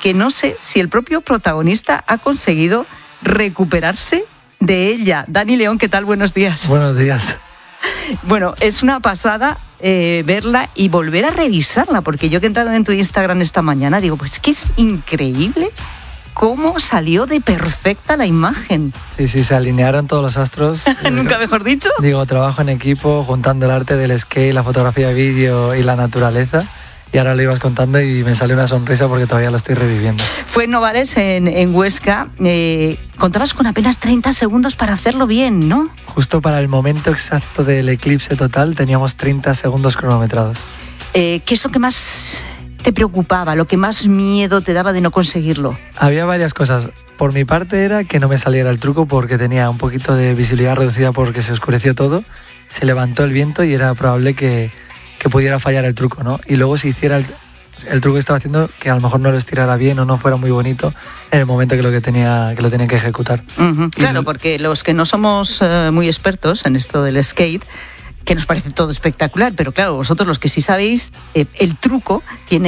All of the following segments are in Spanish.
que no sé si el propio protagonista ha conseguido recuperarse de ella. Dani León, ¿qué tal? Buenos días. Buenos días. Bueno, es una pasada verla y volver a revisarla, porque yo que he entrado en tu Instagram esta mañana, digo, pues que es increíble cómo salió de perfecta la imagen. Sí, se alinearon todos los astros. Nunca mejor dicho. Digo, trabajo en equipo, juntando el arte del skate, la fotografía de vídeo y la naturaleza. Y ahora lo ibas contando y me salió una sonrisa porque todavía lo estoy reviviendo. Fue en Novales, en Huesca. Contabas con apenas 30 segundos para hacerlo bien, ¿no? Justo para el momento exacto del eclipse total teníamos 30 segundos cronometrados. ¿Qué es lo que más te preocupaba, lo que más miedo te daba de no conseguirlo? Había varias cosas. Por mi parte era que no me saliera el truco porque tenía un poquito de visibilidad reducida porque se oscureció todo. Se levantó el viento y era probable que pudiera fallar el truco, ¿no? Y luego si hiciera el truco que estaba haciendo, que a lo mejor no lo estirara bien o no fuera muy bonito en el momento que lo tenía que ejecutar. Uh-huh. Claro, porque los que no somos muy expertos en esto del skate, que nos parece todo espectacular, pero claro, vosotros los que sí sabéis, el truco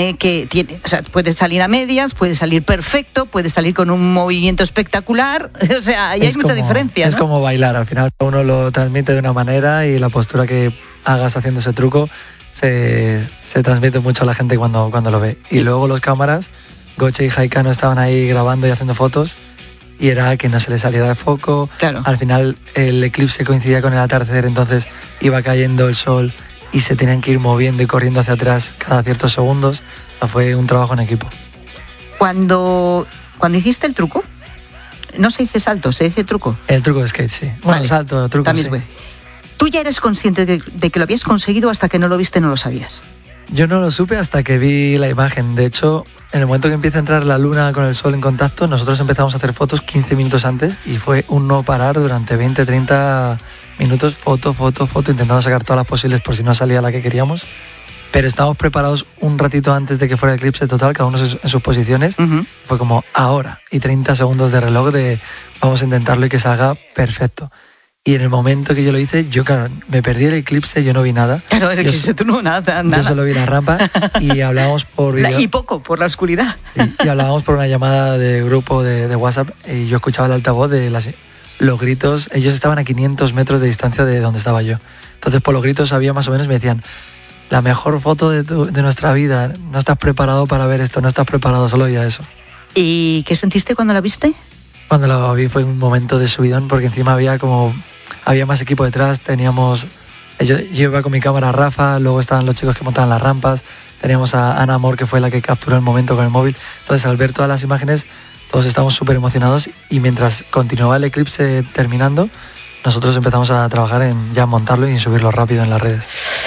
o sea, puede salir a medias, puede salir perfecto, puede salir con un movimiento espectacular, o sea, ahí hay mucha diferencia, ¿no? Es como bailar, al final uno lo transmite de una manera y la postura que hagas haciendo ese truco se transmite mucho a la gente cuando lo ve. Y luego los cámaras, Goche y Haikano estaban ahí grabando y haciendo fotos y era que no se le saliera de foco. Claro. Al final el eclipse coincidía con el atardecer, entonces iba cayendo el sol y se tenían que ir moviendo y corriendo hacia atrás cada ciertos segundos. O sea, fue un trabajo en equipo. Cuando hiciste el truco, no se dice salto, se dice truco. El truco de skate, sí. Bueno, vale. Salto, truco, también sí. Fue. ¿Tú ya eres consciente de que lo habías conseguido hasta que no lo viste no lo sabías? Yo no lo supe hasta que vi la imagen. De hecho, en el momento que empieza a entrar la luna con el sol en contacto, nosotros empezamos a hacer fotos 15 minutos antes y fue un no parar durante 20, 30 minutos, foto, intentando sacar todas las posibles por si no salía la que queríamos. Pero estábamos preparados un ratito antes de que fuera el eclipse total, cada uno en sus posiciones. Uh-huh. Fue como ahora, y 30 segundos de reloj de vamos a intentarlo y que salga perfecto. Y en el momento que yo lo hice, yo claro, me perdí el eclipse, yo no vi nada. Claro, el eclipse tú no nada. Yo solo vi la rampa y hablábamos por video. Y poco, por la oscuridad. Sí, y hablábamos por una llamada de grupo de WhatsApp y yo escuchaba el altavoz de los gritos. Ellos estaban a 500 metros de distancia de donde estaba yo. Entonces por los gritos sabía más o menos, me decían, la mejor foto de nuestra vida, no estás preparado para ver esto, no estás preparado, solo ya eso. ¿Y qué sentiste cuando la viste? Cuando la vi fue un momento de subidón porque encima había más equipo detrás, yo iba con mi cámara Rafa, luego estaban los chicos que montaban las rampas, teníamos a Ana Amor que fue la que capturó el momento con el móvil, entonces al ver todas las imágenes todos estábamos súper emocionados y mientras continuaba el eclipse terminando, nosotros empezamos a trabajar en ya montarlo y en subirlo rápido en las redes.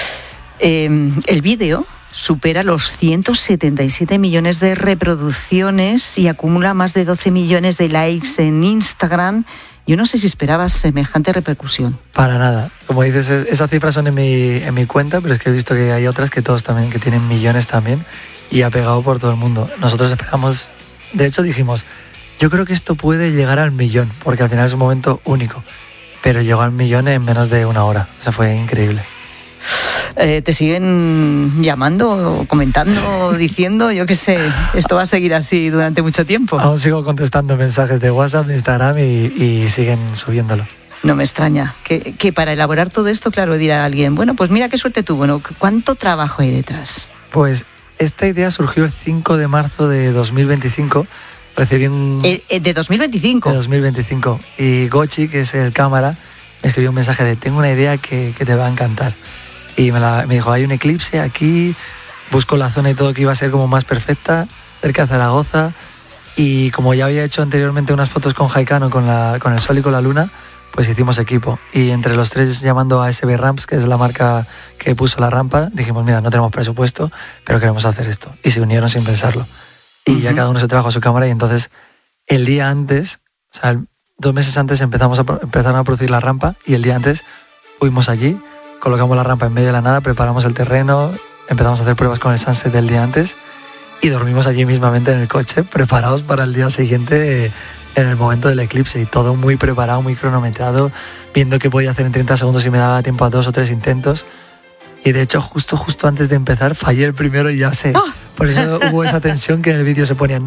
El vídeo supera los 177 millones de reproducciones y acumula más de 12 millones de likes en Instagram. Yo no sé si esperabas semejante repercusión. Para nada. Como dices, esas cifras son en mi cuenta, pero es que he visto que hay otras que todos también, que tienen millones también, y ha pegado por todo el mundo. Nosotros esperamos, de hecho dijimos, yo creo que esto puede llegar al 1.000.000, porque al final es un momento único, pero llegó al 1.000.000 en menos de una hora. O sea, fue increíble. ¿Te siguen llamando, comentando, diciendo, yo qué sé, esto va a seguir así durante mucho tiempo? Aún sigo contestando mensajes de WhatsApp, de Instagram y siguen subiéndolo. No me extraña que para elaborar todo esto, claro, dirá alguien, bueno, pues mira qué suerte tuvo, ¿no? ¿Cuánto trabajo hay detrás? Pues esta idea surgió el 5 de marzo de 2025. Recibí un... ¿De 2025? De 2025. Y Gochi, que es el cámara, me escribió un mensaje de, tengo una idea que te va a encantar. Y me dijo, hay un eclipse aquí, busco la zona y todo que iba a ser como más perfecta, cerca de Zaragoza, y como ya había hecho anteriormente unas fotos con Haikano, con el sol y con la luna, pues hicimos equipo. Y entre los tres, llamando a SB Ramps, que es la marca que puso la rampa, dijimos, mira, no tenemos presupuesto, pero queremos hacer esto. Y se unieron sin pensarlo. Y ya cada uno se trajo a su cámara y entonces el día antes, o sea, 2 meses antes empezaron a producir la rampa y el día antes fuimos allí, colocamos la rampa en medio de la nada, preparamos el terreno, empezamos a hacer pruebas con el sunset del día antes y dormimos allí mismamente en el coche, preparados para el día siguiente en el momento del eclipse y todo muy preparado, muy cronometrado, viendo qué podía hacer en 30 segundos y me daba tiempo a 2 o 3 intentos. Y de hecho justo antes de empezar fallé el primero y ya sé. Por eso hubo esa tensión que en el vídeo se ponía